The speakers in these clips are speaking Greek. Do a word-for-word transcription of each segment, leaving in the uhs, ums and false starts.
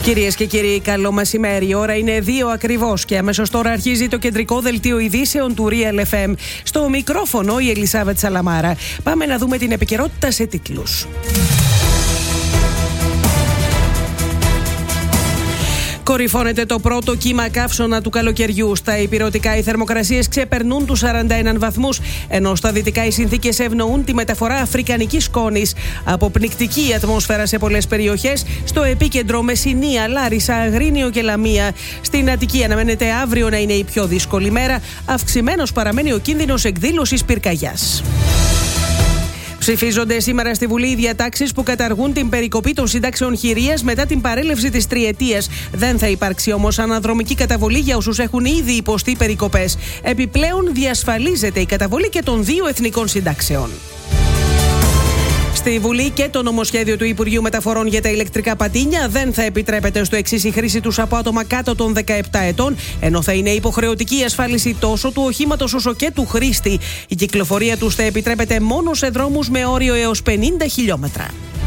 Κυρίες και κύριοι, καλό μεσημέρι. Η ώρα είναι δύο ακριβώς και αμέσως τώρα αρχίζει το κεντρικό δελτίο ειδήσεων του Real εφ εμ. Στο μικρόφωνο η Ελισάβετ Σαλαμάρα. Πάμε να δούμε την επικαιρότητα σε τίτλους. Κορυφώνεται το πρώτο κύμα καύσωνα του καλοκαιριού. Στα ηπειρωτικά οι θερμοκρασίες ξεπερνούν τους σαράντα ένα βαθμούς, ενώ στα δυτικά οι συνθήκες ευνοούν τη μεταφορά αφρικανικής σκόνης. Αποπνικτική ατμόσφαιρα σε πολλές περιοχές, στο επίκεντρο Μεσσηνία, Λάρισα, Αγρίνιο και Λαμία. Στην Αττική αναμένεται αύριο να είναι η πιο δύσκολη μέρα. Αυξημένος παραμένει ο κίνδυνος εκδήλωσης πυρκαγιάς. Ψηφίζονται σήμερα στη Βουλή οι διατάξεις που καταργούν την περικοπή των συντάξεων χειρίας μετά την παρέλευση της τριετίας. Δεν θα υπάρξει όμως αναδρομική καταβολή για όσους έχουν ήδη υποστεί περικοπές. Επιπλέον, διασφαλίζεται η καταβολή και των δύο εθνικών συντάξεων. Στη Βουλή και το νομοσχέδιο του Υπουργείου Μεταφορών για τα ηλεκτρικά πατίνια δεν θα επιτρέπεται στο εξής η χρήση τους από άτομα κάτω των δεκαεπτά ετών, ενώ θα είναι υποχρεωτική η ασφάλιση τόσο του οχήματος όσο και του χρήστη. Η κυκλοφορία τους θα επιτρέπεται μόνο σε δρόμους με όριο έως πενήντα χιλιόμετρα.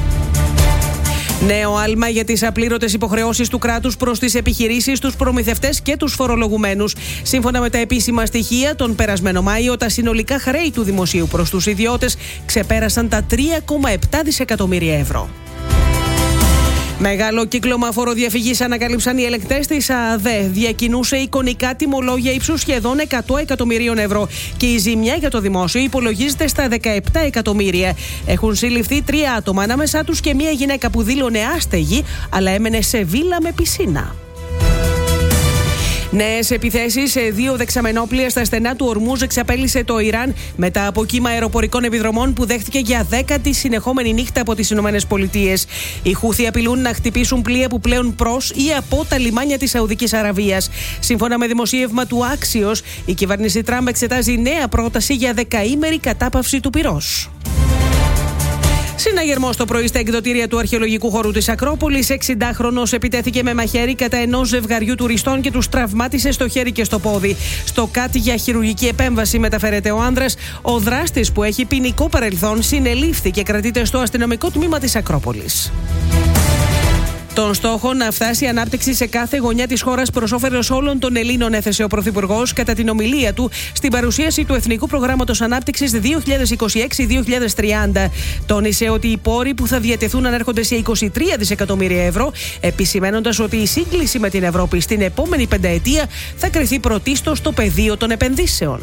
Νέο άλμα για τις απλήρωτες υποχρεώσεις του κράτους προς τις επιχειρήσεις, τους προμηθευτές και τους φορολογουμένους. Σύμφωνα με τα επίσημα στοιχεία, τον περασμένο Μάιο τα συνολικά χρέη του δημοσίου προς τους ιδιώτες ξεπέρασαν τα τρία κόμμα επτά δισεκατομμύρια ευρώ. Μεγάλο κύκλωμα φοροδιαφυγής ανακάλυψαν οι ελεγκτές της ΑΑΔΕ. Διακινούσε εικονικά τιμολόγια ύψους σχεδόν εκατό εκατομμυρίων ευρώ και η ζημιά για το δημόσιο υπολογίζεται στα δεκαεπτά εκατομμύρια. Έχουν συλληφθεί τρία άτομα, ανάμεσά τους και μία γυναίκα που δήλωνε άστεγη, αλλά έμενε σε βίλα με πισίνα. Νέες επιθέσεις σε δύο δεξαμενόπλια στα στενά του Ορμούζ εξαπέλυσε το Ιράν μετά από κύμα αεροπορικών επιδρομών που δέχτηκε για δέκατη συνεχόμενη νύχτα από τις Ηνωμένες Πολιτείες. Οι Χούθι απειλούν να χτυπήσουν πλοία που πλέουν προς ή από τα λιμάνια της Σαουδικής Αραβίας. Σύμφωνα με δημοσίευμα του Άξιος, η κυβέρνηση Τραμπ εξετάζει νέα πρόταση για δεκαήμερη κατάπαυση του πυρός. Συναγερμός το πρωί στα εκδοτήρια του αρχαιολογικού χώρου της Ακρόπολης. εξηντάχρονος επιτέθηκε με μαχαίρι κατά ενός ζευγαριού τουριστών και τους τραυμάτισε στο χέρι και στο πόδι. Στο ΚΑΤ για χειρουργική επέμβαση μεταφέρεται ο άνδρας. Ο δράστης, που έχει ποινικό παρελθόν, συνελήφθη και κρατείται στο αστυνομικό τμήμα της Ακρόπολης. Τον στόχο να φτάσει η ανάπτυξη σε κάθε γωνιά της χώρας προς όφελος όλων των Ελλήνων έθεσε ο Πρωθυπουργός κατά την ομιλία του στην παρουσίαση του Εθνικού Προγράμματος Ανάπτυξης δύο χιλιάδες είκοσι έξι με δύο χιλιάδες τριάντα. Τόνισε ότι οι πόροι που θα διατεθούν ανέρχονται σε είκοσι τρία δισεκατομμύρια ευρώ, επισημένοντας ότι η σύγκληση με την Ευρώπη στην επόμενη πενταετία θα κριθεί πρωτίστως στο πεδίο των επενδύσεων.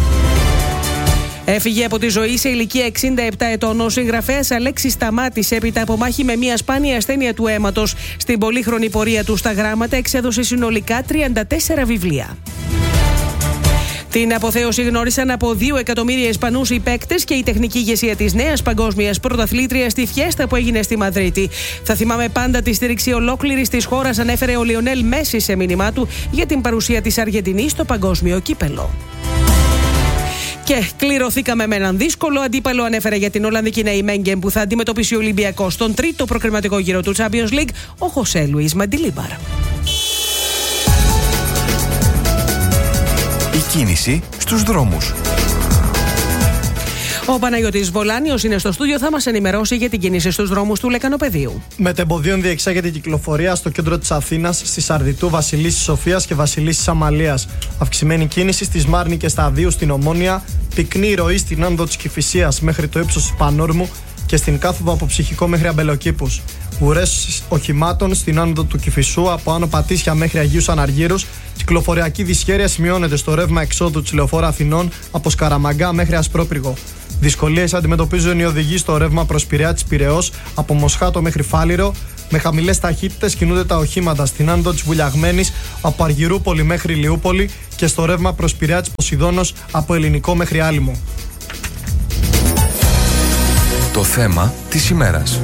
Έφυγε από τη ζωή σε ηλικία εξήντα επτά ετών ο συγγραφέας Αλέξης Σταμάτης έπειτα από μάχη με μια σπάνια ασθένεια του αίματος. Στην πολύχρονη πορεία του στα γράμματα εξέδωσε συνολικά τριάντα τέσσερα βιβλία. Την αποθέωση γνώρισαν από δύο εκατομμύρια Ισπανούς οι παίκτες και η τεχνική ηγεσία της νέας παγκόσμιας πρωταθλήτριας στη φιέστα που έγινε στη Μαδρίτη. Θα θυμάμαι πάντα τη στήριξη ολόκληρης της χώρας, ανέφερε ο Λιονέλ Μέση σε μήνυμά του για την παρουσία της Αργεντινής στο παγκόσμιο κύπελο. Και κληρωθήκαμε με έναν δύσκολο αντίπαλο, ανέφερε για την Ολλανδική Νεϊμέγγεν που θα αντιμετωπίσει ο Ολυμπιακός στον τρίτο προκριματικό γύρο του Champions League, ο Χωσέ Λουίς Μαντιλίμπαρ. Η κίνηση στους δρόμους. Ο Παναγιώτης Βολάνιος είναι στο στούντιο, θα μας ενημερώσει για την κίνηση στους δρόμους του Λεκανοπεδίου. Μετεμποδίων διεξάγεται η κυκλοφορία στο κέντρο της Αθήνας, στη Σαρδιτού, Βασιλίσσης Σοφίας και Βασιλίσσης Αμαλίας. Αυξημένη κίνηση στη Σμάρνη και στα Αδείου στην Ομόνια. Πυκνή ροή στην άνοδο της Κηφισίας μέχρι το ύψος της Πανόρμου και στην κάθοδο από Ψυχικό μέχρι Αμπελοκήπους. Ουρές οχημάτων στην άνοδο του Κηφισού από Άνω Πατήσια μέχρι Αγίους Αναργύρους. Κυκλοφοριακή δυσχέρεια σημειώνεται στο ρεύμα εξόδου της Λεωφόρου Αθηνών από Σκαραμαγκά μέχρι Ασπρόπυργο. Δυσκολίες αντιμετωπίζουν οι οδηγοί στο ρεύμα προς Πειραιά της Πειραιώς από Μοσχάτο μέχρι Φάληρο. Με χαμηλές ταχύτητες κινούνται τα οχήματα στην άνοδο της Βουλιαγμένης από Αργυρούπολη μέχρι Λιούπολη και στο ρεύμα προς Πειραιά της Ποσειδώνος από Ελληνικό μέχρι Άλυμο. Το θέμα της ημέρας.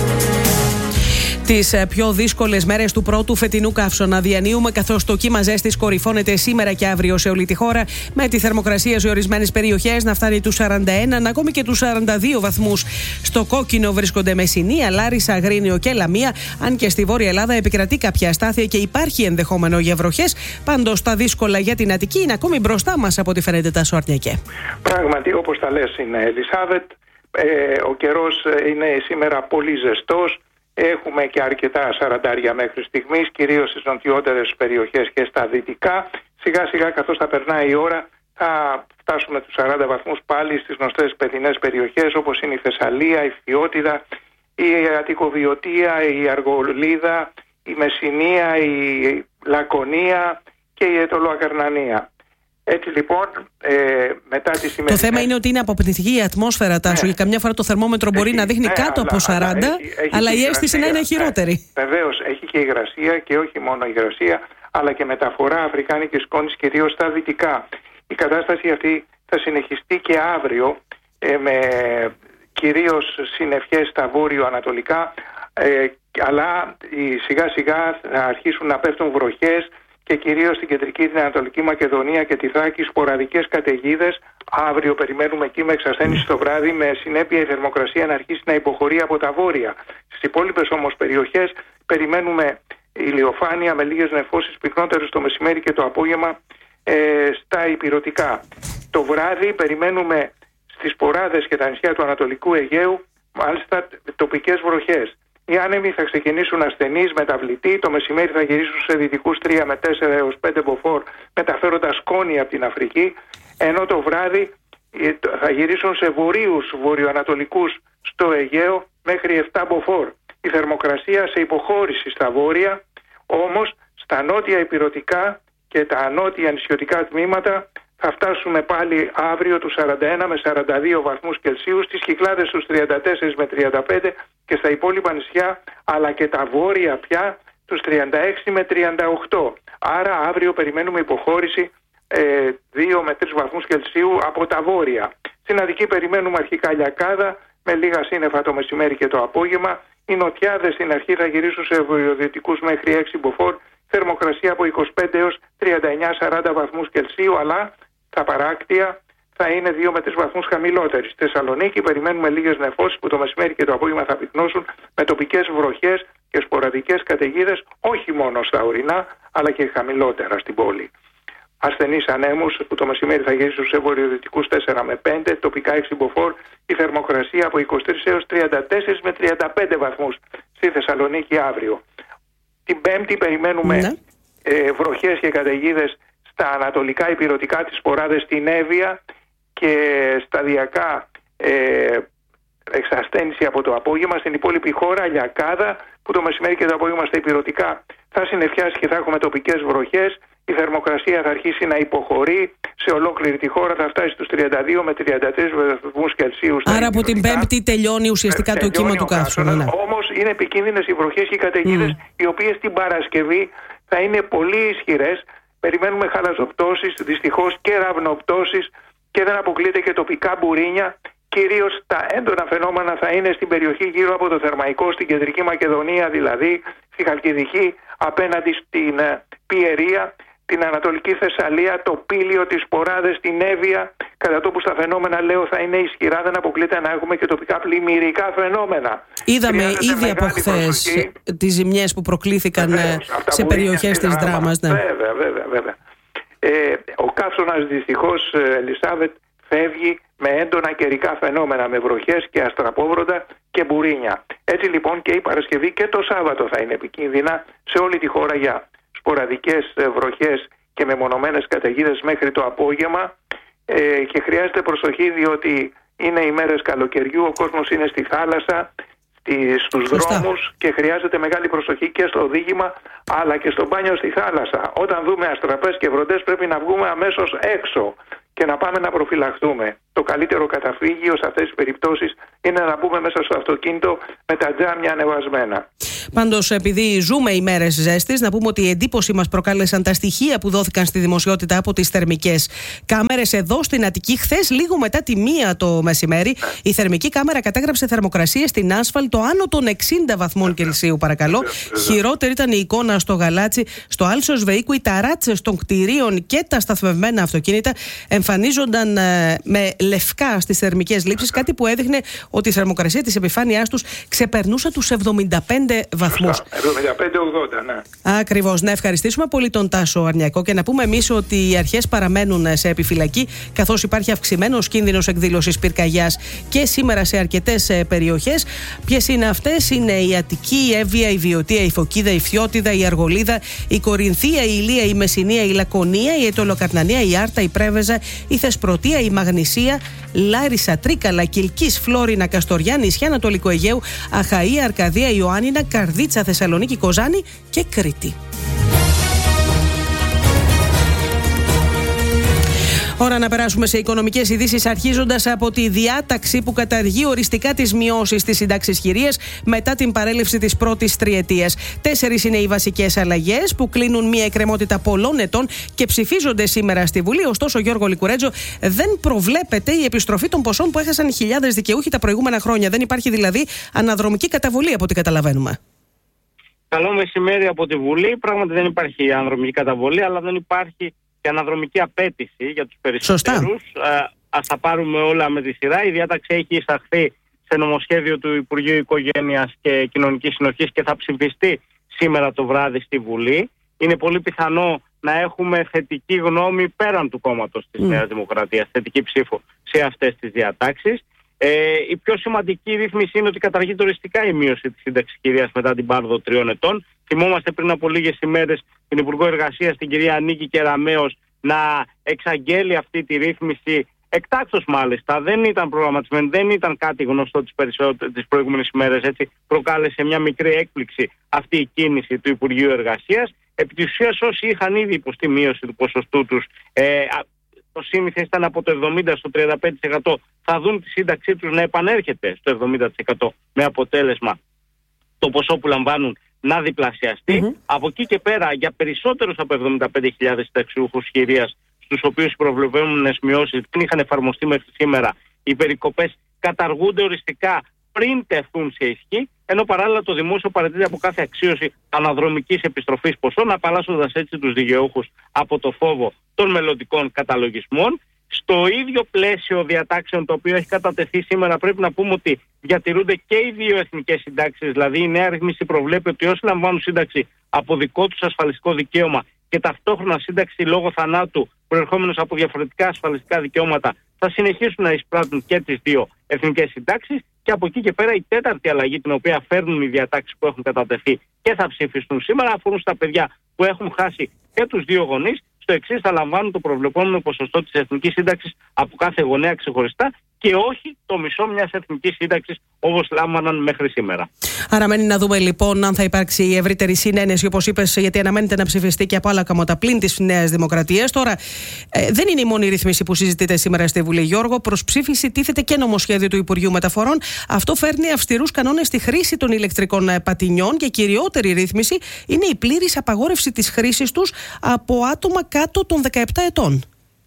Τις πιο δύσκολες μέρες του πρώτου φετινού καύσωνα διανύουμε, καθώς το κύμα ζέστης κορυφώνεται σήμερα και αύριο σε όλη τη χώρα, με τη θερμοκρασία σε ορισμένες περιοχές να φτάνει τους σαράντα ένα, ακόμη και τους σαράντα δύο βαθμούς. Στο κόκκινο βρίσκονται Μεσσηνία, Λάρισα, Αγρίνιο και Λαμία, αν και στη Βόρεια Ελλάδα επικρατεί κάποια αστάθεια και υπάρχει ενδεχόμενο για βροχές. Πάντως τα δύσκολα για την Αττική είναι ακόμη μπροστά μας από ό,τι φαίνεται, Τάσο Αρνιακέ. Πράγματι, όπως τα λες, είναι Ελισάβετ. Ε, ο καιρός είναι σήμερα πολύ ζεστός. Έχουμε και αρκετά σαραντάρια μέχρι στιγμής, κυρίως στις νοτιότερες περιοχές και στα δυτικά. Σιγά σιγά καθώς θα περνάει η ώρα θα φτάσουμε τους σαράντα βαθμούς πάλι στις γνωστές παιδινές περιοχές όπως είναι η Θεσσαλία, η Φθιώτιδα, η Αττικοβιωτία, η Αργολίδα, η Μεσσηνία, η Λακωνία και η Αιτωλοακαρνανία. Έτσι λοιπόν, ε, μετά τη σημερινή... Το θέμα είναι ότι είναι αποπνητική η ατμόσφαιρα, Τάσο, ναι. Και καμιά φορά το θερμόμετρο μπορεί έχει, να δείχνει ναι, κάτω αλλά, από σαράντα, αλλά, έχει, έχει αλλά η αίσθηση να είναι χειρότερη. Ναι, βεβαίως, έχει και υγρασία και όχι μόνο υγρασία, αλλά και μεταφορά αφρικάνικης σκόνης κυρίως στα δυτικά. Η κατάσταση αυτή θα συνεχιστεί και αύριο, ε, με κυρίως συννεφιές στα βόρειο-ανατολικά, ε, αλλά σιγά σιγά θα αρχίσουν να πέφτουν βροχές και κυρίως στην κεντρική την Ανατολική Μακεδονία και τη Θράκη σποραδικές καταιγίδες. Αύριο περιμένουμε εκεί με εξασθένιση το βράδυ, με συνέπεια η θερμοκρασία να αρχίσει να υποχωρεί από τα βόρεια. Στις υπόλοιπες όμως περιοχές περιμένουμε ηλιοφάνεια με λίγες νεφώσεις πυκνότερες το μεσημέρι και το απόγευμα ε, στα ηπειρωτικά. Το βράδυ περιμένουμε στις Ποράδες και τα νησιά του Ανατολικού Αιγαίου μάλιστα τοπικές βροχές. Οι άνεμοι θα ξεκινήσουν ασθενείς μεταβλητοί, το μεσημέρι θα γυρίσουν σε δυτικούς τρία με τέσσερα έως πέντε μποφόρ μεταφέροντας σκόνη από την Αφρική, ενώ το βράδυ θα γυρίσουν σε βορείους βορειοανατολικούς στο Αιγαίο μέχρι επτά μποφόρ. Η θερμοκρασία σε υποχώρηση στα βόρεια, όμως στα νότια ηπειρωτικά και τα νότια νησιωτικά τμήματα θα φτάσουμε πάλι αύριο τους σαράντα ένα με σαράντα δύο βαθμούς Κελσίου, στις Κυκλάδες τους τριάντα τέσσερα με τριάντα πέντε και στα υπόλοιπα νησιά αλλά και τα βόρεια πια τους τριάντα έξι με τριάντα οκτώ. Άρα αύριο περιμένουμε υποχώρηση ε, δύο με τρεις βαθμούς Κελσίου από τα βόρεια. Στην Αττική περιμένουμε αρχικά λιακάδα με λίγα σύννεφα το μεσημέρι και το απόγευμα. Οι νοτιάδες στην αρχή θα γυρίσουν σε βορειοδυτικούς μέχρι έξι μποφόρ, θερμοκρασία από είκοσι πέντε έως τριάντα εννιά με σαράντα βαθμούς Κελσίου, αλλά τα παράκτια θα είναι δύο με τρεις βαθμούς χαμηλότεροι. Στη Θεσσαλονίκη περιμένουμε λίγες νεφώσεις που το μεσημέρι και το απόγευμα θα πυκνώσουν με τοπικές βροχές και σποραδικές καταιγίδες, όχι μόνο στα ορεινά, αλλά και χαμηλότερα στην πόλη. Ασθενείς ανέμους που το μεσημέρι θα γυρίσουν σε βορειοδυτικούς τέσσερα με πέντε, τοπικά έξι μποφόρ, η θερμοκρασία από είκοσι τρεις έως τριάντα τέσσερα με τριάντα πέντε βαθμούς στη Θεσσαλονίκη αύριο. Την Πέμπτη περιμένουμε ναι. ε, βροχές και καταιγίδες στα ανατολικά ηπειρωτικά της Ποράδες στην Εύβοια και σταδιακά ε, εξασθένηση από το απόγευμα. Στην υπόλοιπη χώρα λιακάδα που το μεσημέρι και το απόγευμα στα ηπειρωτικά θα συννεφιάσει και θα έχουμε τοπικές βροχές. Η θερμοκρασία θα αρχίσει να υποχωρεί. Σε ολόκληρη τη χώρα θα φτάσει στους τριάντα δύο με τριάντα τρεις βαθμούς Κελσίου. Άρα από την Πέμπτη τελειώνει ουσιαστικά ε, το κύμα του καύσωνα. Ναι. Όμως είναι επικίνδυνες οι βροχές και οι καταιγίδες, mm. οι οποίες την Παρασκευή θα είναι πολύ ισχυρές. Περιμένουμε χαλαζοπτώσεις, δυστυχώς και ραυνοπτώσεις και δεν αποκλείεται και τοπικά μπουρίνια. Κυρίως τα έντονα φαινόμενα θα είναι στην περιοχή γύρω από το Θερμαϊκό, στην κεντρική Μακεδονία, δηλαδή στη Χαλκιδική, απέναντι στην Πιερία, την Ανατολική Θεσσαλία, το Πήλιο, τις Ποράδες, την Εύβοια. Κατά τόπου στα φαινόμενα, λέω, θα είναι ισχυρά, δεν αποκλείεται να έχουμε και τοπικά πλημμυρικά φαινόμενα. Είδαμε ήδη από χθες τις ζημιές που προκλήθηκαν βεβαίως, σε περιοχές της Δράμας. Ναι. Βέβαια, βέβαια, βέβαια. Ε, ο καύσωνας δυστυχώς, Ελισάβετ, φεύγει με έντονα καιρικά φαινόμενα, με βροχές και αστραπόβροντα και μπουρίνια. Έτσι λοιπόν και η Παρασκευή και το Σάββατο θα είναι επικίνδυνα σε όλη τη χώρα για σποραδικές βροχές και μεμονωμένες καταιγίδες μέχρι το απόγευμα ε, και χρειάζεται προσοχή διότι είναι οι μέρες καλοκαιριού, ο κόσμος είναι στη θάλασσα, στη, στους Σωστά. δρόμους και χρειάζεται μεγάλη προσοχή και στο οδήγημα αλλά και στο μπάνιο στη θάλασσα. Όταν δούμε αστραπές και βροντές πρέπει να βγούμε αμέσως έξω και να πάμε να προφυλαχτούμε. Το καλύτερο καταφύγιο σε αυτές τις περιπτώσεις είναι να μπούμε μέσα στο αυτοκίνητο με τα τζάμια ανεβασμένα. Πάντως, επειδή ζούμε ημέρες ζέστης, να πούμε ότι η εντύπωση μας προκάλεσαν τα στοιχεία που δόθηκαν στη δημοσιότητα από τις θερμικές κάμερες εδώ στην Αττική. Χθες, λίγο μετά τη μία το μεσημέρι, η θερμική κάμερα κατέγραψε θερμοκρασίες στην άσφαλτο άνω των εξήντα βαθμών Κελσίου, παρακαλώ. Χειρότερη ήταν η εικόνα στο Γαλάτσι, στο Άλσος Βεϊκού. Οι ταράτσες των κτηρίων και τα σταθμευμένα αυτοκίνητα εμφανίζονταν ε, με λευκά στις θερμικές λήψεις, κάτι που έδειχνε ότι η θερμοκρασία της επιφάνειάς τους ξεπερνούσε τους εβδομήντα πέντε βαθμούς. εβδομήντα πέντε ογδόντα, ναι. Ακριβώς. Να ευχαριστήσουμε πολύ τον Τάσο Αρνιακό και να πούμε εμείς ότι οι αρχές παραμένουν σε επιφυλακή, καθώς υπάρχει αυξημένος κίνδυνος εκδήλωσης πυρκαγιάς και σήμερα σε αρκετές περιοχές. Ποιες είναι αυτές? Είναι η Αττική, η Εύβοια, η Βιωτία, η Φωκίδα, η Φθιώτιδα, η Αργολίδα, η Κορινθία, η Ηλία, η Μεσσηνία, η Λακωνία, η Αιτωλοκαρνανία, η Άρτα, η Πρέβεζα, η Θεσπρωτεία, η Μαγνησία, Λάρισα, Τρίκαλα, Κιλκής, Φλόρινα, Καστοριά, νησιά Ανατολικού Αιγαίου, Αχαΐα, Αρκαδία, Ιωάννινα, Καρδίτσα, Θεσσαλονίκη, Κοζάνη και Κρήτη. Ώρα να περάσουμε σε οικονομικές ειδήσεις, αρχίζοντας από τη διάταξη που καταργεί οριστικά τις μειώσεις της σύνταξης χειρίας μετά την παρέλευση της πρώτης τριετίας. Τέσσερις είναι οι βασικές αλλαγές που κλείνουν μια εκκρεμότητα πολλών ετών και ψηφίζονται σήμερα στη Βουλή. Ωστόσο, Γιώργο Λικουρέτζο, δεν προβλέπεται η επιστροφή των ποσών που έχασαν χιλιάδες δικαιούχοι τα προηγούμενα χρόνια. Δεν υπάρχει δηλαδή αναδρομική καταβολή, από ό,τι καταλαβαίνουμε. Καλό μεσημέρι από τη Βουλή. Πράγματι δεν υπάρχει αναδρομική καταβολή, αλλά δεν υπάρχει και αναδρομική απέτηση για τους περισσότερους. Ας τα πάρουμε όλα με τη σειρά. Η διάταξη έχει εισαχθεί σε νομοσχέδιο του Υπουργείου Οικογένειας και Κοινωνικής Συνοχής και θα ψηφιστεί σήμερα το βράδυ στη Βουλή. Είναι πολύ πιθανό να έχουμε θετική γνώμη πέραν του κόμματος της mm. Νέας Δημοκρατίας, θετική ψήφο σε αυτές τις διατάξεις. Ε, η πιο σημαντική ρύθμιση είναι ότι καταργείται οριστικά η μείωση της σύνταξης χειρίας μετά την πάροδο τριών ετών. Θυμόμαστε πριν από λίγες ημέρες την Υπουργό Εργασίας, την κυρία Νίκη Κεραμέως, να εξαγγέλει αυτή τη ρύθμιση εκτάκτως μάλιστα. Δεν ήταν προγραμματισμένη, δεν ήταν κάτι γνωστό τις, τις προηγούμενες ημέρες. Έτσι προκάλεσε μια μικρή έκπληξη αυτή η κίνηση του Υπουργείου Εργασίας. Επί της ουσίας, όσοι είχαν ήδη υποστεί μείωση του ποσοστού τους, ε, το σύνηθες ήταν από το εβδομήντα στο τριάντα πέντε τοις εκατό, θα δουν τη σύνταξή τους να επανέρχεται στο εβδομήντα τοις εκατό με αποτέλεσμα το ποσό που λαμβάνουν να διπλασιαστεί. Mm-hmm. Από εκεί και πέρα, για περισσότερους από εβδομήντα πέντε χιλιάδες συνταξιούχους χειρίας, στους οποίους οι προβλεπόμενες μειώσεις δεν είχαν εφαρμοστεί μέχρι σήμερα, οι περικοπές καταργούνται οριστικά πριν τεθούν σε ισχύ, ενώ παράλληλα το δημόσιο παραιτείται από κάθε αξίωση αναδρομικής επιστροφής ποσών, απαλλάσσοντας έτσι τους δικαιούχους από το φόβο των μελλοντικών καταλογισμών. Στο ίδιο πλαίσιο διατάξεων το οποίο έχει κατατεθεί σήμερα, πρέπει να πούμε ότι διατηρούνται και οι δύο εθνικές συντάξεις. Δηλαδή, η νέα ρύθμιση προβλέπει ότι όσοι λαμβάνουν σύνταξη από δικό τους ασφαλιστικό δικαίωμα και ταυτόχρονα σύνταξη λόγω θανάτου προερχόμενος από διαφορετικά ασφαλιστικά δικαιώματα, θα συνεχίσουν να εισπράττουν και τις δύο εθνικές συντάξεις. Και από εκεί και πέρα, η τέταρτη αλλαγή, την οποία φέρνουν οι διατάξεις που έχουν κατατεθεί και θα ψηφιστούν σήμερα, αφορούν στα παιδιά που έχουν χάσει και τους δύο γονείς. Στο εξής, θα λαμβάνουν το προβλεπόμενο ποσοστό της εθνικής σύνταξης από κάθε γονέα ξεχωριστά και όχι το μισό μιας εθνικής σύνταξης όπως λάμβαναν μέχρι σήμερα. Άρα μένει να δούμε λοιπόν αν θα υπάρξει η ευρύτερη συνένεση, όπως είπες, γιατί αναμένεται να ψηφιστεί και από άλλα κόμματα πλην της Νέας Δημοκρατίας. Τώρα, ε, δεν είναι η μόνη ρύθμιση που συζητείται σήμερα στη Βουλή, Γιώργο. Προς ψήφιση τίθεται και νομοσχέδιο του Υπουργείου Μεταφορών. Αυτό φέρνει αυστηρούς κανόνες στη χρήση των ηλεκτρικών πατινιών και κυριότερη ρύθμιση είναι η πλήρης απαγόρευση της χρήσης τους από άτομα κάτω των δεκαεπτά ετών.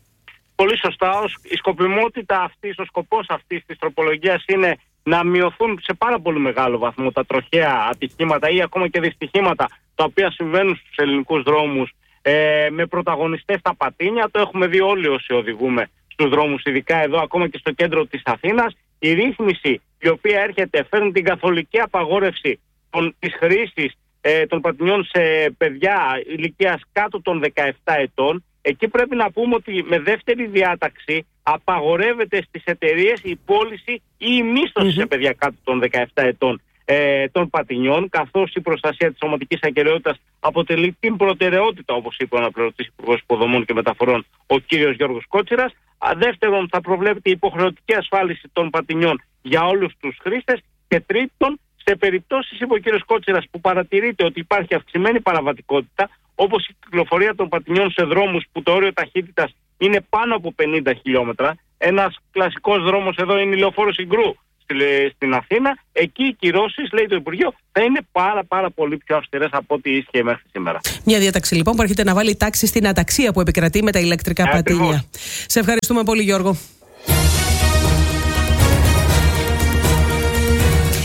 Πολύ σωστά. Η σκοπιμότητα αυτή, ο σκοπός αυτής της τροπολογίας είναι να μειωθούν σε πάρα πολύ μεγάλο βαθμό τα τροχαία ατυχήματα ή ακόμα και δυστυχήματα τα οποία συμβαίνουν στους ελληνικούς δρόμους ε, με πρωταγωνιστές τα πατίνια. Το έχουμε δει όλοι όσοι οδηγούμε στους δρόμους, ειδικά εδώ, ακόμα και στο κέντρο της Αθήνας. Η ρύθμιση η οποία έρχεται φέρνει την καθολική απαγόρευση των, της χρήσης ε, των πατινιών σε παιδιά ηλικίας κάτω των δεκαεπτά ετών. Εκεί πρέπει να πούμε ότι με δεύτερη διάταξη απαγορεύεται στις εταιρείες η πώληση ή η μίσθωση mm-hmm. σε παιδιά κάτω των δεκαεπτά ετών ε, των πατινιών, καθώς η προστασία της σωματικής ακεραιότητας αποτελεί την προτεραιότητα, όπως είπε ο αναπληρωτής Υπουργός Υποδομών και Μεταφορών, ο κύριος Γιώργος Κότσιρας. Δεύτερον, θα προβλέπεται η υποχρεωτική ασφάλιση των πατινιών για όλους τους χρήστες. Και τρίτον, σε περιπτώσεις, είπε ο κύριος Κότσιρας, που παρατηρείται ότι υπάρχει αυξημένη παραβατικότητα, όπως η κυκλοφορία των πατινιών σε δρόμους που το όριο ταχύτητας είναι πάνω από πενήντα χιλιόμετρα. Ένας κλασικός δρόμος εδώ είναι η Λεωφόρο Συγκρού στην Αθήνα. Εκεί οι κυρώσεις, λέει το Υπουργείο, θα είναι πάρα πάρα πολύ πιο αυστηρές από ό,τι ίσχυε μέχρι σήμερα. Μια διάταξη λοιπόν που έρχεται να βάλει τάξη στην αταξία που επικρατεί με τα ηλεκτρικά ε, πατίνια. Ακριβώς. Σε ευχαριστούμε πολύ, Γιώργο.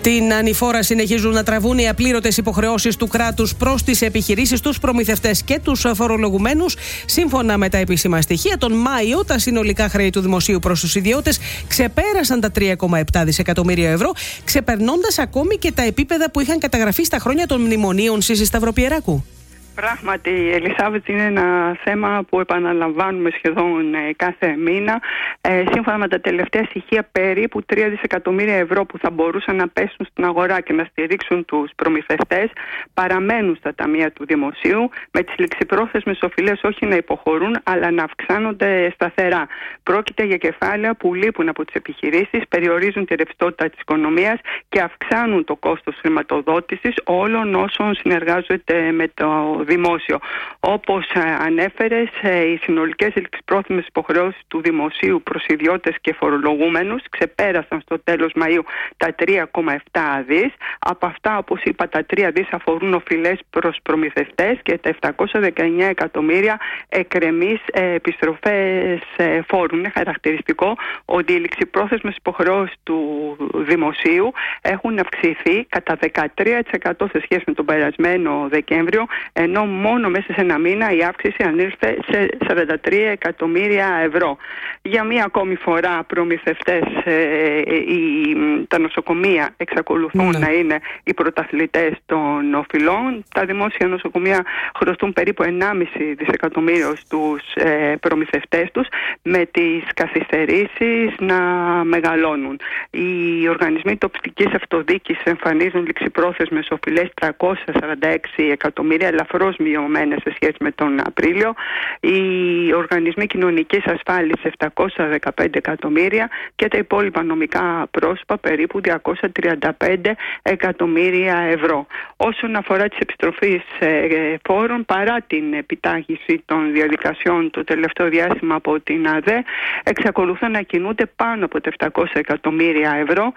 Την ανηφόρα συνεχίζουν να τραβούν οι απλήρωτες υποχρεώσεις του κράτους προς τις επιχειρήσεις, τους προμηθευτές και τους φορολογουμένους. Σύμφωνα με τα επίσημα στοιχεία, τον Μάιο τα συνολικά χρέη του δημοσίου προς τους ιδιώτες ξεπέρασαν τα τρία κόμμα επτά δισεκατομμύρια ευρώ, ξεπερνώντας ακόμη και τα επίπεδα που είχαν καταγραφεί στα χρόνια των μνημονίων. Σύση Σταυροπιεράκου. Πράγματι, Ελισάβετ, είναι ένα θέμα που επαναλαμβάνουμε σχεδόν ε, κάθε μήνα. Ε, σύμφωνα με τα τελευταία στοιχεία, περίπου τρία δισεκατομμύρια ευρώ που θα μπορούσαν να πέσουν στην αγορά και να στηρίξουν τους προμηθευτές παραμένουν στα ταμεία του δημοσίου, με τις ληξιπρόθεσμες οφειλές όχι να υποχωρούν, αλλά να αυξάνονται σταθερά. Πρόκειται για κεφάλαια που λείπουν από τις επιχειρήσεις, περιορίζουν τη ρευστότητα της οικονομίας και αυξάνουν το κόστος χρηματοδότησης όλων όσων συνεργάζονται με το δημόσιο. Όπως ανέφερες, οι συνολικές ληξιπρόθεσμες υποχρεώσεις του δημοσίου προς ιδιώτες και φορολογούμενους ξεπέρασαν στο τέλος Μαΐου τα τρία κόμμα επτά δις. Από αυτά, όπως είπα, τα τρία δις αφορούν οφειλές προς προμηθευτές και τα επτακόσια δεκαεννιά εκατομμύρια εκκρεμείς επιστροφές φόρων. Είναι χαρακτηριστικό ότι οι ληξιπρόθεσμες υποχρεώσεις του δημοσίου έχουν αυξηθεί κατά δεκατρία τοις εκατό σε σχέση με τον περασμένο Δεκέμβριο, ενώ μόνο μέσα σε ένα μήνα η αύξηση ανήλθε σε σαράντα τρία εκατομμύρια ευρώ. Για μία ακόμη φορά, προμηθευτές, ε, οι, τα νοσοκομεία εξακολουθούν mm. να είναι οι πρωταθλητές των οφειλών. Τα δημόσια νοσοκομεία χρωστούν περίπου ενάμιση δισεκατομμύριο στους ε, προμηθευτές τους, με τις καθυστερήσεις να μεγαλώνουν. Οι οργανισμοί τοπικής αυτοδιοίκησης εμφανίζουν ληξιπρόθεσμες οφειλές τριακόσια σαράντα έξι εκατομμύρια, ελαφρώς μειωμένες σε σχέση με τον Απρίλιο. Οι οργανισμοί κοινωνικής ασφάλισης επτακόσια δεκαπέντε εκατομμύρια και τα υπόλοιπα νομικά πρόσωπα περίπου διακόσια τριάντα πέντε εκατομμύρια ευρώ. Όσον αφορά τις επιστροφές φόρων, παρά την επιτάχυνση των διαδικασιών το τελευταίο διάστημα από την ΑΔΕ, εξακολουθούν να κινούνται πάνω από τα επτακόσια εκατομμύρια ευρώ.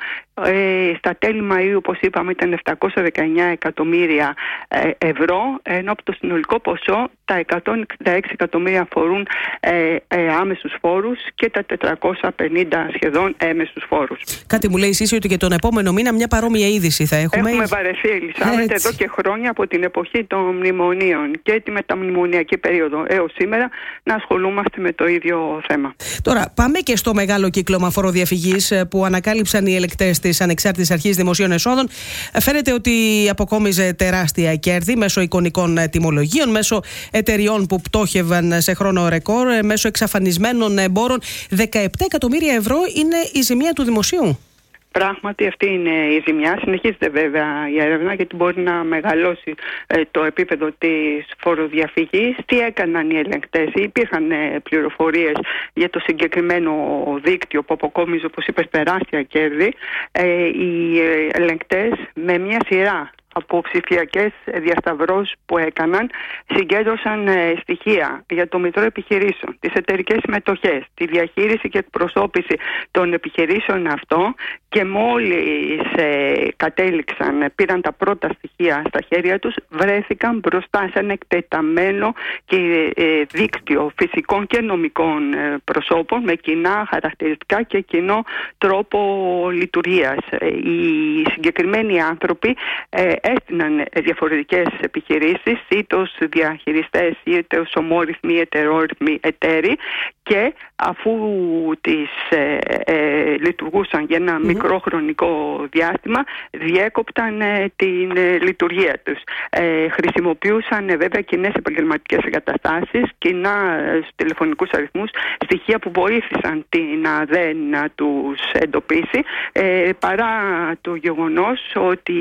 Ε, στα τέλη Μαΐου, όπως είπαμε, ήταν επτακόσια δεκαεννιά εκατομμύρια ε, ευρώ, ενώ από το συνολικό ποσό τα εκατόν εξήντα έξι εκατομμύρια αφορούν ε, ε, άμεσους φόρους και τα τετρακόσια πενήντα σχεδόν έμεσους φόρους. Κάτι μου λέει Σύση ότι και τον επόμενο μήνα μια παρόμοια είδηση θα έχουμε. Έχουμε βαρεθεί, Ελισάβετ, εδώ και χρόνια από την εποχή των μνημονίων και τη μεταμνημονιακή περίοδο έως σήμερα να ασχολούμαστε με το ίδιο θέμα. Τώρα πάμε και στο μεγάλο κύκλωμα φοροδιαφυγής που ανακάλυψαν οι ελεκτές της Ανεξάρτητης Αρχής Δημοσίων Εσόδων. Φαίνεται ότι αποκόμιζε τεράστια κέρδη μέσω εικονικών τιμολογίων, μέσω εταιριών που πτώχευαν σε χρόνο ρεκόρ, μέσω εξαφανισμένων εμπόρων. δεκαεπτά εκατομμύρια ευρώ είναι η ζημία του δημοσίου. Πράγματι αυτή είναι η ζημιά. Συνεχίζεται βέβαια η έρευνα, γιατί μπορεί να μεγαλώσει ε, το επίπεδο της φοροδιαφυγής. Τι έκαναν οι ελεγκτές? Υπήρχαν ε, πληροφορίες για το συγκεκριμένο δίκτυο που αποκόμιζε, όπως είπες, τεράστια κέρδη. Ε, οι ε, ελεγκτές με μια σειρά από ψηφιακές διασταυρώσεις που έκαναν συγκέντρωσαν ε, στοιχεία για το μητρό επιχειρήσεων, τις εταιρικές συμμετοχές, τη διαχείριση και εκπροσώπηση των επιχειρήσεων αυτών, και μόλις ε, κατέληξαν, πήραν τα πρώτα στοιχεία στα χέρια τους, βρέθηκαν μπροστά σε ένα εκτεταμένο και ε, δίκτυο φυσικών και νομικών ε, προσώπων με κοινά χαρακτηριστικά και κοινό τρόπο λειτουργίας. Ε, οι συγκεκριμένοι άνθρωποι ε, έστειναν διαφορετικές επιχειρήσεις, είτε ως διαχειριστές είτε ως ομόρυθμοι ετερόρυθμοι εταίροι, και αφού τις ε, ε, λειτουργούσαν για ένα mm-hmm. μικρό χρονικό διάστημα, διέκοπταν ε, την ε, λειτουργία τους. Ε, χρησιμοποιούσαν ε, βέβαια κοινές επαγγελματικές εγκαταστάσεις, κοινά ε, τηλεφωνικούς αριθμούς, στοιχεία που βοήθησαν την ΑΔΕ να τους εντοπίσει, ε, παρά το γεγονός ότι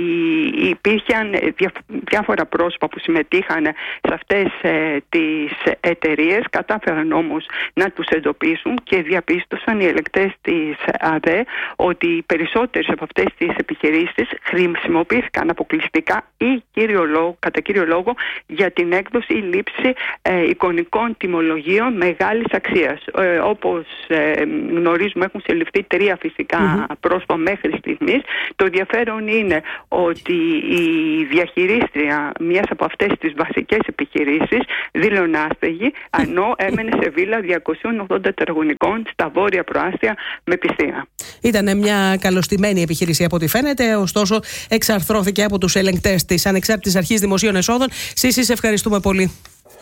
υπήρχαν διά, διάφορα πρόσωπα που συμμετείχαν σε αυτές ε, τις εταιρείες, κατάφεραν όμως να τους εντοπίσουν και διαπίστωσαν οι ελεκτές της ΑΔΕ ότι οι περισσότερες από αυτές τις επιχειρήσεις χρησιμοποιήθηκαν αποκλειστικά ή κύριο λόγο, κατά κύριο λόγο για την έκδοση ή λήψη ε, εικονικών τιμολογίων μεγάλης αξίας. Ε, όπως ε, γνωρίζουμε, έχουν συλληφθεί τρία φυσικά mm-hmm. πρόσωπα μέχρι στιγμής. Το ενδιαφέρον είναι ότι η διαχειρίστρια μιας από αυτές τις βασικές επιχειρήσεις δήλωνε άστεγη, ενώ έμενε σε βίλα διακόσιων ογδόντα τετραγωνικών στα βόρεια προάστια με piscina. Ήταν μια καλωστημένη επιχείρηση από ό,τι φαίνεται, ωστόσο εξαρθρώθηκε από τους ελεγκτές της Ανεξάρτητης Αρχής Δημοσίων Εσόδων. Σύση, σε ευχαριστούμε πολύ.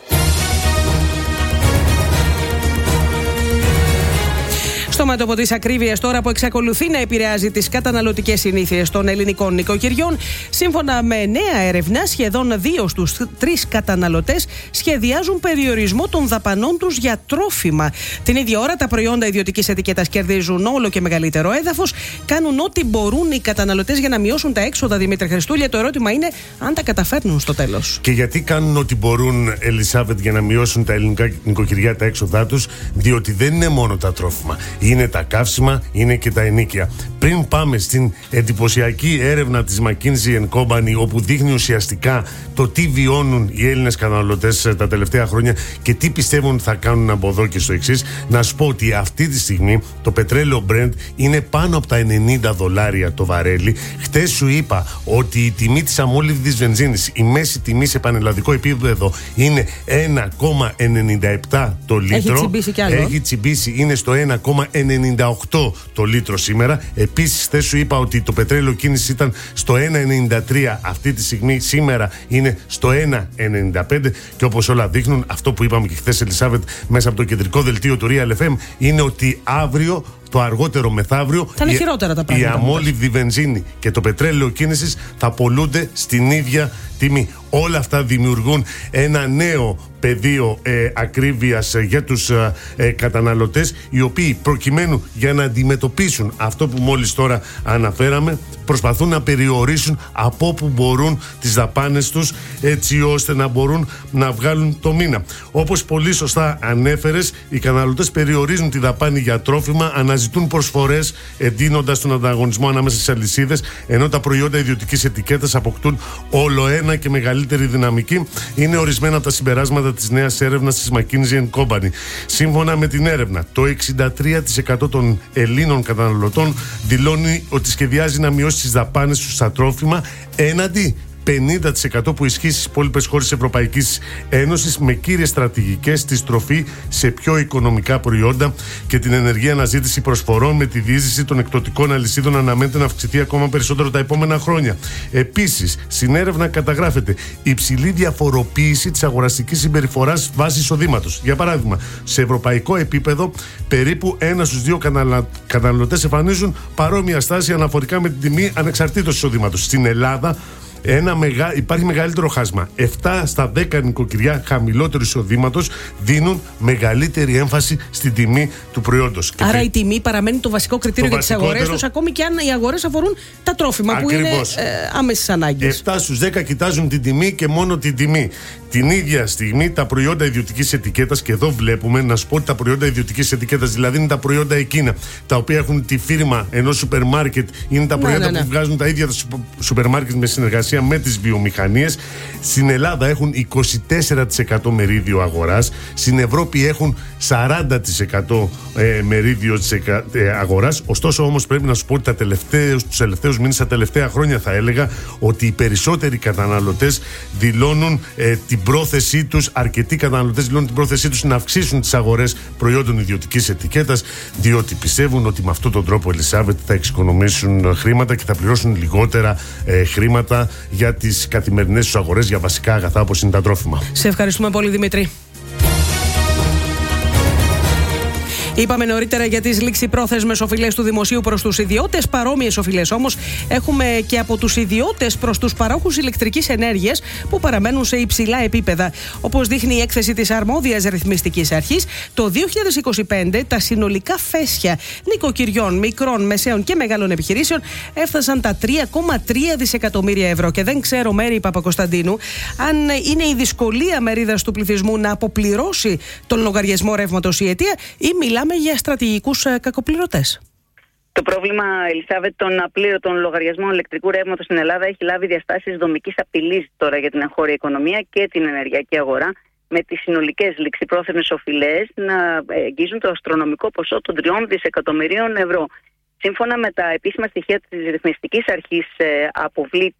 Στο μέτωπο της ακρίβειας τώρα, που εξακολουθεί να επηρεάζει τις καταναλωτικές συνήθειες των ελληνικών νοικοκυριών, σύμφωνα με νέα έρευνα, σχεδόν δύο στους τρεις καταναλωτές σχεδιάζουν περιορισμό των δαπανών τους για τρόφιμα. Την ίδια ώρα, τα προϊόντα ιδιωτικής ετικέτας κερδίζουν όλο και μεγαλύτερο έδαφος. Κάνουν ό,τι μπορούν οι καταναλωτές για να μειώσουν τα έξοδα, Δημήτρη Χριστούλια. Το ερώτημα είναι αν τα καταφέρνουν στο τέλος. Και γιατί κάνουν ό,τι μπορούν, Ελισάβετ, για να μειώσουν τα ελληνικά νοικοκυριά τα έξοδά τους? Διότι δεν είναι μόνο τα τρόφιμα. Είναι τα καύσιμα, είναι και τα ενοίκια. Πριν πάμε στην εντυπωσιακή έρευνα της McKinsey and Company, όπου δείχνει ουσιαστικά το τι βιώνουν οι Έλληνες καταναλωτές τα τελευταία χρόνια και τι πιστεύουν θα κάνουν από εδώ και στο εξής, να σου πω ότι αυτή τη στιγμή το πετρέλαιο Brent είναι πάνω από τα ενενήντα δολάρια το βαρέλι. Χτες σου είπα ότι η τιμή της αμόλυβδης βενζίνης, η μέση τιμή σε πανελλαδικό επίπεδο, είναι ένα κόμμα ενενήντα επτά το λίτρο. Έχει τσιμπήσει κι άλλο. Έχει τσιμπήσει, είναι στο ένα κόμμα ενενήντα οκτώ το λίτρο σήμερα. Επίσης, χθες σου είπα ότι το πετρέλαιο κίνηση ήταν στο ένα κόμμα ενενήντα τρία. Αυτή τη στιγμή, σήμερα, είναι στο ένα κόμμα ενενήντα πέντε. Και όπως όλα δείχνουν, αυτό που είπαμε και χθες, Ελισάβετ, μέσα από το κεντρικό δελτίο του Real εφ εμ, είναι ότι αύριο, το αργότερο μεθαύριο, θα είναι χειρότερα τα πράγματα. Η αμόλυβδη βενζίνη και το πετρέλαιο κίνησης θα πολλούνται στην ίδια τιμή. Όλα αυτά δημιουργούν ένα νέο πεδίο ε, ακρίβειας ε, για τους ε, ε, καταναλωτές, οι οποίοι, προκειμένου για να αντιμετωπίσουν αυτό που μόλις τώρα αναφέραμε, προσπαθούν να περιορίσουν από όπου μπορούν τις δαπάνες τους, έτσι ώστε να μπορούν να βγάλουν το μήνα. Όπως πολύ σωστά ανέφερες, οι καταναλωτές περιορίζουν τη δαπάνη για τρόφιμα, αναζητούν προσφορές, εντείνοντας τον ανταγωνισμό ανάμεσα στις αλυσίδες, ενώ τα προϊόντα ιδιωτικής ετικέτας αποκτούν όλο ένα και μεγαλύτερη δυναμική. Είναι ορισμένα από τα συμπεράσματα της νέας έρευνας της McKinsey and Company. Σύμφωνα με την έρευνα, το εξήντα τρία τοις εκατό των Ελλήνων καταναλωτών δηλώνει ότι σχεδιάζει να μειώσει τις δαπάνες του στα τρόφιμα, έναντι πενήντα τοις εκατό που ισχύει στις υπόλοιπες χώρες της Ευρωπαϊκής Ένωσης, με κύριες στρατηγικές στη στροφή σε πιο οικονομικά προϊόντα και την ενεργή αναζήτηση προσφορών. Με τη διείσδυση των εκδοτικών αλυσίδων αναμένεται να αυξηθεί ακόμα περισσότερο τα επόμενα χρόνια. Επίσης, στην έρευνα καταγράφεται υψηλή διαφοροποίηση της αγοραστικής συμπεριφοράς βάσει εισοδήματος. Για παράδειγμα, σε ευρωπαϊκό επίπεδο, περίπου ένα στους δύο καταναλωτές εμφανίζουν παρόμοια στάση αναφορικά με την τιμή ανεξαρτήτως εισοδήματος. Στην Ελλάδα, Ένα μεγα... υπάρχει μεγαλύτερο χάσμα. επτά στα δέκα νοικοκυριά χαμηλότερου εισοδήματος δίνουν μεγαλύτερη έμφαση στην τιμή του προϊόντος. Άρα η τιμή παραμένει το βασικό κριτήριο το για τις αγορές τους, ακόμη και αν οι αγορές αφορούν τα τρόφιμα. Ακριβώς. Που είναι ε, άμεσης ανάγκης. επτά στους δέκα κοιτάζουν την τιμή και μόνο την τιμή. Την ίδια στιγμή τα προϊόντα ιδιωτικής ετικέτας, και εδώ βλέπουμε, να σου πω ότι τα προϊόντα ιδιωτικής ετικέτας, δηλαδή είναι τα προϊόντα εκείνα τα οποία έχουν τη φίρμα ενός σούπερ μάρκετ, είναι τα προϊόντα ναι, ναι, ναι. που βγάζουν τα ίδια τα σούπερ μάρκετ με συνεργασία με τις βιομηχανίες. Στην Ελλάδα έχουν είκοσι τέσσερα τοις εκατό μερίδιο αγοράς. Στην Ευρώπη έχουν σαράντα τοις εκατό ε, μερίδιο της εκα, ε, αγοράς. Ωστόσο, όμως, πρέπει να σου πω ότι τα τελευταίους, τους τελευταίους μήνες, τα τελευταία χρόνια, θα έλεγα ότι οι περισσότεροι καταναλωτές δηλώνουν ε, την πρόθεσή τους, αρκετοί καταναλωτές δηλώνουν την πρόθεσή τους να αυξήσουν τις αγορές προϊόντων ιδιωτικής ετικέτας, διότι πιστεύουν ότι με αυτόν τον τρόπο, Ελισάβετ, θα εξοικονομήσουν χρήματα και θα πληρώσουν λιγότερα ε, χρήματα για τις καθημερινές τους αγορές για βασικά αγαθά όπως είναι τα τρόφιμα. Σε ευχαριστούμε πολύ, Δημήτρη. Είπαμε νωρίτερα για τις ληξιπρόθεσμες οφειλές του δημοσίου προς τους ιδιώτες. Παρόμοιες οφειλές όμως έχουμε και από τους ιδιώτες προς τους παρόχους ηλεκτρικής ενέργειας, που παραμένουν σε υψηλά επίπεδα. Όπως δείχνει η έκθεση της αρμόδιας ρυθμιστικής αρχής, το δύο χιλιάδες είκοσι πέντε τα συνολικά φέσια νοικοκυριών, μικρών, μεσαίων και μεγάλων επιχειρήσεων έφτασαν τα τρία κόμμα τρία δισεκατομμύρια ευρώ. Και δεν ξέρω, Μέρη Παπακοσταντίνου, αν είναι η δυσκολία μερίδας του πληθυσμού να αποπληρώσει τον λογαριασμό ρεύματος η αιτία, ή μιλάμε για στρατηγικούς κακοπληρωτές. Το πρόβλημα, Ελισάβετ, των απλήρωτων λογαριασμών ηλεκτρικού ρεύματος στην Ελλάδα έχει λάβει διαστάσεις δομικής απειλής τώρα για την εγχώρια οικονομία και την ενεργειακή αγορά, με τις συνολικές ληξιπρόθεσμες οφειλές να εγγίζουν το αστρονομικό ποσό των τριών δισεκατομμυρίων ευρώ. Σύμφωνα με τα επίσημα στοιχεία της Ρυθμιστικής Αρχής Αποβλήτων,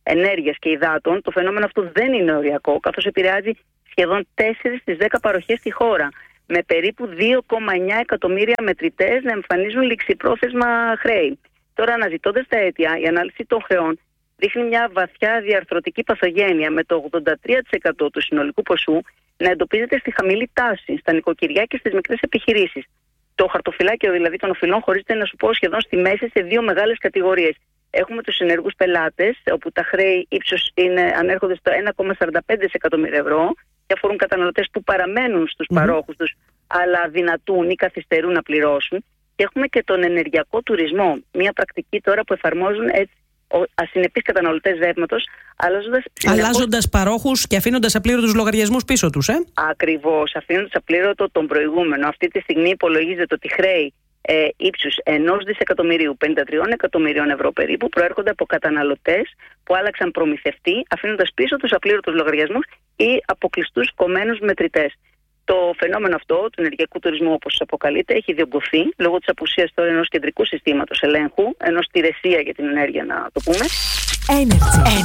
ενέργειας και υδάτων, το φαινόμενο αυτό δεν είναι οριακό, καθώς επηρεάζει σχεδόν τέσσερις στις δέκα παροχές στη χώρα, με περίπου δύο κόμμα εννέα εκατομμύρια μετρητές να εμφανίζουν ληξιπρόθεσμα χρέη. Τώρα, αναζητώντας τα αίτια, η ανάλυση των χρεών δείχνει μια βαθιά διαρθρωτική παθογένεια, με το ογδόντα τρία τοις εκατό του συνολικού ποσού να εντοπίζεται στη χαμηλή τάση, στα νοικοκυριά και στις μικρές επιχειρήσεις. Το χαρτοφυλάκιο δηλαδή των οφειλών χωρίζεται, να σου πω, σχεδόν στη μέση σε δύο μεγάλες κατηγορίες. Έχουμε τους ενεργούς πελάτες, όπου τα χρέη ύψος είναι, ανέρχονται στο ένα κόμμα σαράντα πέντε δισεκατομμύρια ευρώ και αφορούν καταναλωτές που παραμένουν στους mm-hmm. παρόχους τους, αλλά δυνατούν ή καθυστερούν να πληρώσουν. Και έχουμε και τον ενεργειακό τουρισμό, μια πρακτική τώρα που εφαρμόζουν έτσι ασυνεπείς καταναλωτές ρεύματος, αλλάζοντας, αλλάζοντας παρόχους και αφήνοντας απλήρωτους λογαριασμούς πίσω τους. Ε? Ακριβώς, αφήνοντας απλήρωτο τον προηγούμενο. Αυτή τη στιγμή υπολογίζεται ότι χρέη ε, ύψους ενός δισεκατομμυρίου, πενήντα τρία εκατομμυρίων ευρώ περίπου, προέρχονται από καταναλωτές που άλλαξαν προμηθευτή, αφήνοντας πίσω τους απλήρωτους λογαριασμούς ή αποκλειστούς κομμένους μετρητές. Το φαινόμενο αυτό του ενεργειακού τουρισμού, όπως αποκαλείται, έχει διωγγωθεί λόγω της απουσίας τώρα ενός κεντρικού συστήματος ελέγχου, ενός τηρεσία για την ενέργεια, να το πούμε. Energy.